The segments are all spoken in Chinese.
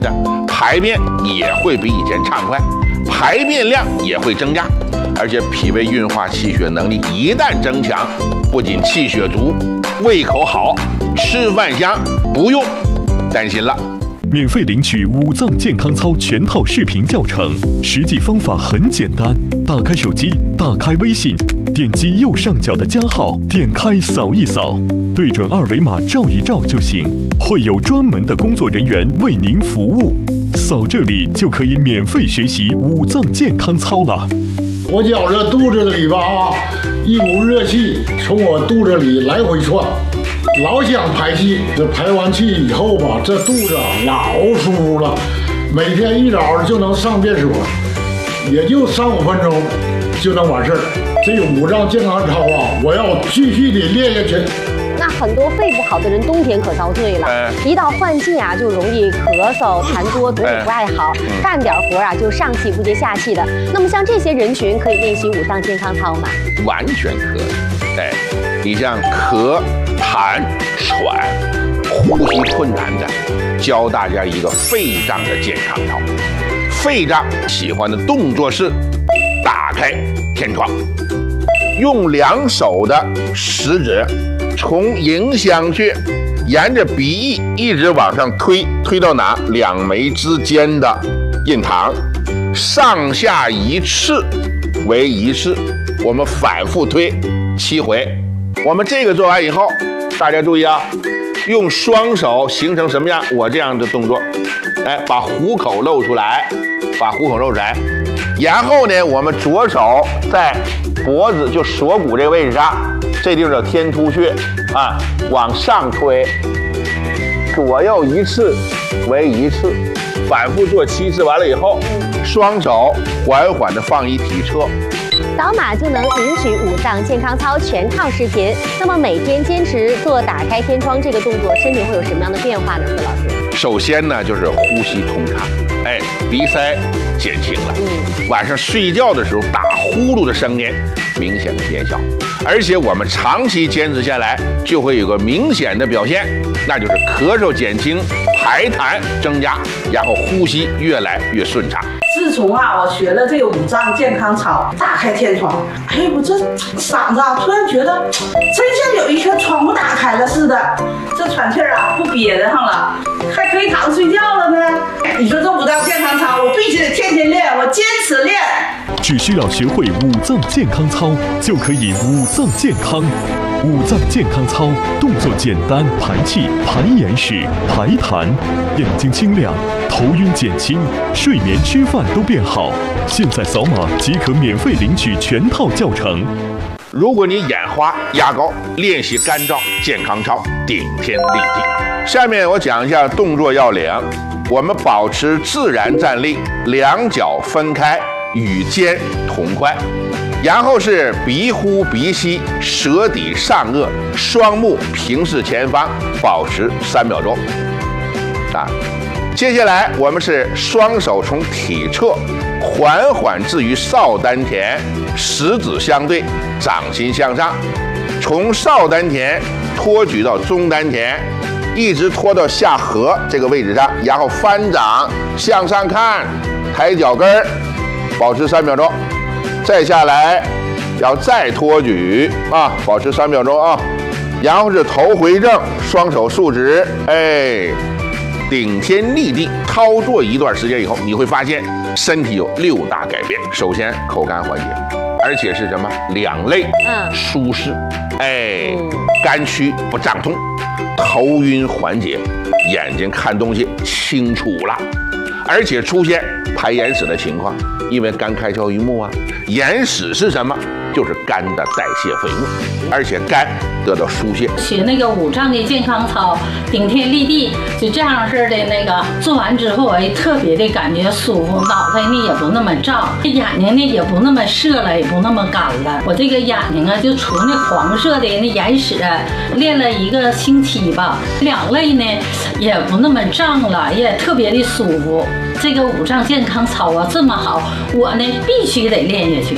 排便也会比以前畅快，排便量也会增加，而且脾胃运化气血能力一旦增强，不仅气血足，胃口好，吃饭香，不用担心了。 免费领取五脏健康操全套视频教程，实际方法很简单，打开手机，打开微信，点击右上角的加号，点开扫一扫，对准二维码照一照就行，会有专门的工作人员为您服务。扫这里就可以免费学习五脏健康操了。 我觉着肚子里吧一股热气从我肚子里来回窜，老想排气。这排完气以后吧，这肚子老舒服了，每天一早就能上便所，也就3-5分钟就能完事儿。这个五脏健康操啊，我要继续的练下去。 那很多肺不好的人冬天可遭罪了，一到换季啊，就容易咳嗽、痰多，肚子不爱好，干点活啊就上气不接下气的。那么像这些人群可以练习五脏健康操吗？ 完全可以。你像咳、痰、喘、呼吸困难的，教大家一个肺脏的健康操。肺脏喜欢的动作是打开天窗，用2手的食指从迎香穴沿着鼻翼一直往上推，推到哪？2眉之间的印堂，上下1次为1次，我们反复推7回。我们这个做完以后，大家注意啊，用双手形成什么样？我这样的动作，把虎口露出来，然后呢，我们左手在脖子就锁骨这个位置上，这地方叫天突穴啊，往上推，左右1次为1次，反复做7次，完了以后，双手缓缓的放一体侧。 扫码就能领取五脏健康操全套视频。那么每天坚持做打开天窗这个动作，身体会有什么样的变化呢？孙老师， 首先呢就是呼吸通畅，鼻塞减轻了，晚上睡觉的时候打呼噜的声音明显的减小，而且我们长期坚持下来，就会有个明显的表现，那就是咳嗽减轻，排痰增加，然后呼吸越来越顺畅。 自从我学了这个五脏健康操，打开天窗，我这嗓子突然觉得真像有一颗窗户打开了似的，这喘气不憋得上了，还可以躺着睡觉了呢。你说这五脏健康操，我必须得天天练，我坚持练。 只需要学会五脏健康操，就可以五脏健康。五脏健康操动作简单，排气、排眼屎、排痰，眼睛清亮，头晕减轻，睡眠吃饭都变好。现在扫码即可免费领取全套教程。 如果你眼花、压高，练习干燥健康操，顶天立地。下面我讲一下动作要领。我们保持自然站立，2脚分开，与肩同宽。然后是鼻呼鼻吸，舌抵上颚，双目平视前方，保持3秒钟。接下来我们是双手从体侧缓缓置于少丹田，食指相对，掌心向上，从少丹田托举到中丹田，一直拖到下颌这个位置上，然后翻掌向上看，抬脚跟儿，保持3秒钟。再下来要再托举保持3秒钟啊，然后是头回正，双手竖直，顶天立地。操作一段时间以后，你会发现身体有6大改变。首先口干缓解，而且是什么？2肋舒适，肝区不胀痛，头晕缓解，眼睛看东西清楚了，而且出现排眼屎的情况，因为肝开窍于目啊。眼屎是什么？就是肝的代谢废物，而且肝得到疏泄。 学那个五脏的健康操，顶天立地，就这样式的那个做完之后，特别的感觉舒服，脑袋呢也不那么胀，眼睛呢也不那么涩了，也不那么干了。我这个眼睛就除那黄色的那眼屎，练了1个星期吧，2肋呢也不那么胀了，也特别的舒服。这个五脏健康操这么好，我呢必须得练下去。 不花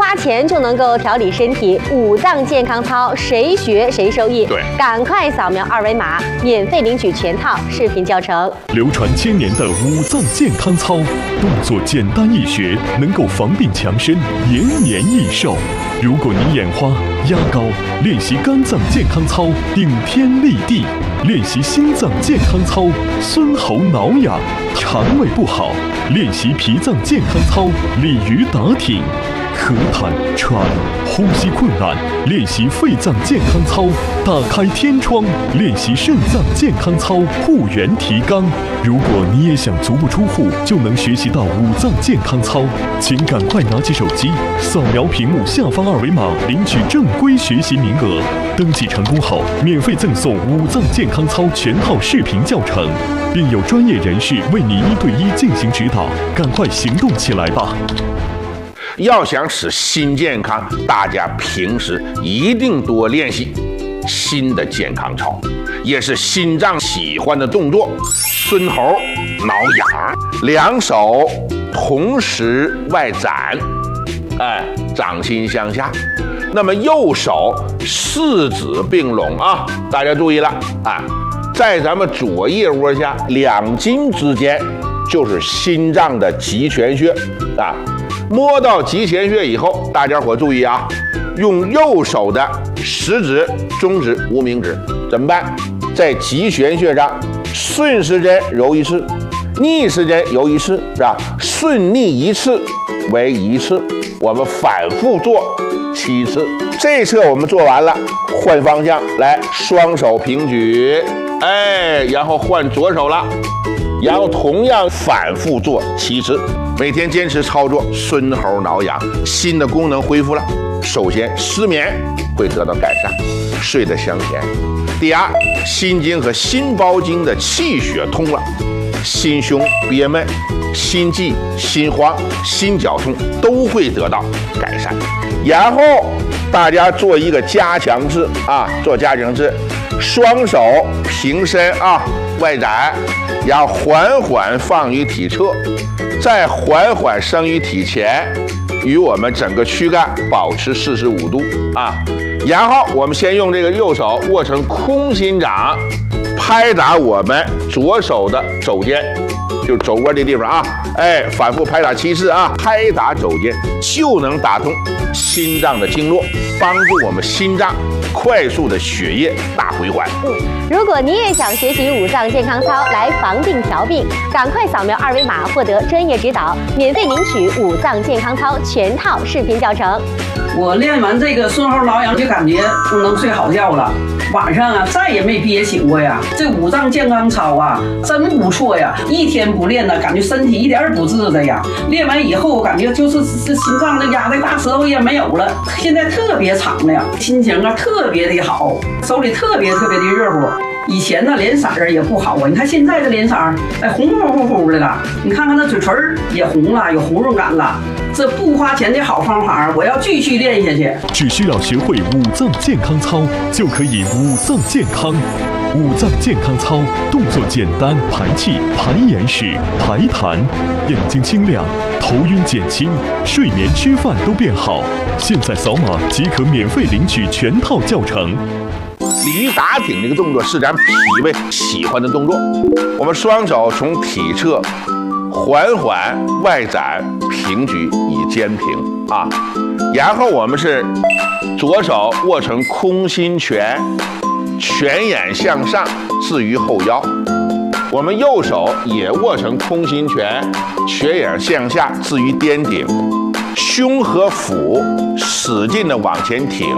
花钱就能够调理身体，五脏健康操谁学谁受益。 对， 赶快扫描二维码，免费领取全套视频教程。 流传1000年的五脏健康操，动作简单易学，能够防病强身，延年益寿。如果你眼花、压高，练习肝脏健康操，顶天立地；练习心脏健康操，孙喉挠痒；肠胃不好，练习脾脏健康操，鲤鱼打挺；咳痰、喘、呼吸困难，练习肺脏健康操，打开天窗；练习肾脏健康操，护元提肛。如果你也想足不出户就能学习到五脏健康操，请赶快拿起手机，扫描屏幕下方二维码，领取正规学习名额。登记成功后，免费赠送五脏健康操全套视频教程，并有专业人士为你1对1进行指导。赶快行动起来吧！ 要想使心健康，大家平时一定多练习心的健康操，也是心脏喜欢的动作。孙喉挠痒，两手同时外展，掌心向下。那么右手四指并拢啊，大家注意了啊，在咱们左腋窝下2筋之间就是心脏的极泉穴啊。摸到极泉穴以后，大家伙注意啊，用右手的食指、中指、无名指怎么办？在极泉穴上顺时针揉1次，逆时针揉1次，是吧？顺逆1次为1次，我们反复做7次。这侧我们做完了，换方向来，双手平举，然后换左手了。然后同样反复做7次，每天坚持操作，孙喉挠痒，心的功能恢复了。首先，失眠会得到改善，睡得香甜。第二，心经和心包经的气血通了，心胸憋闷、心悸、心慌、心绞痛都会得到改善。然后大家做一个加强式啊，做加强式，双手平伸啊，外展。然后缓缓放于体侧，再缓缓升于体前，与我们整个躯干保持45度啊。然后我们先用这个右手握成空心掌，拍打我们左手的肘尖，就是肘窝这地方啊，反复拍打7次啊，拍打肘尖就能打通心脏的经络，帮助我们心脏快速的血液大回环。 如果你也想学习五脏健康操来防病调病，赶快扫描二维码获得专业指导，免费领取五脏健康操全套视频教程。 我练完这个孙喉挠痒就感觉能睡好觉了，晚上啊再也没憋醒过呀。这五脏健康操啊真不错呀，一天不练呢，感觉身体一点不自在呀。练完以后感觉就是这心脏这压的大舌头也没有了，现在特别敞亮，心情啊特别的好，手里特别的热乎。以前呢脸色也不好啊，你看现在这脸色红乎乎的了，你看看那嘴唇也红了，有红润感了。这不花钱的好方法，我要继续练下去。 只需要学会五脏健康操，就可以五脏健康。五脏健康操动作简单，排气、排眼屎、排痰，眼睛清亮，头晕减轻，睡眠吃饭都变好。现在扫码即可免费领取全套教程。 鲤鱼打挺这个动作是咱脾胃喜欢的动作，我们双手从体侧缓缓外展平举以肩平啊，然后我们是左手握成空心拳，拳眼向上置于后腰，我们右手也握成空心拳，拳眼向下置于颠顶，胸和腹使劲的往前挺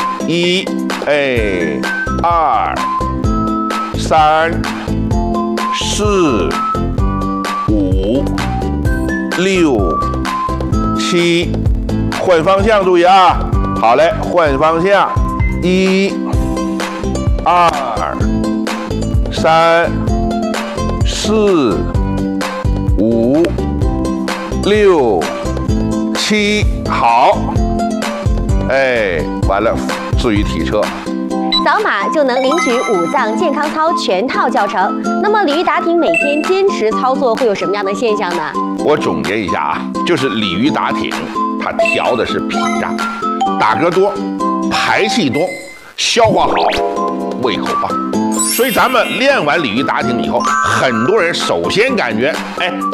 ，1、2、3、4、5、6、7，换方向注意啊！好嘞，换方向，1、2、3、4、5、6、7，好，完了，置于体侧。 扫码就能领取五脏健康操全套教程。那么鲤鱼打挺每天坚持操作会有什么样的现象呢？ 我总结一下啊，就是鲤鱼打挺， 它调的是脾呀，打嗝多，排气多，消化好，胃口棒。所以咱们练完鲤鱼打挺以后，很多人首先感觉，哎，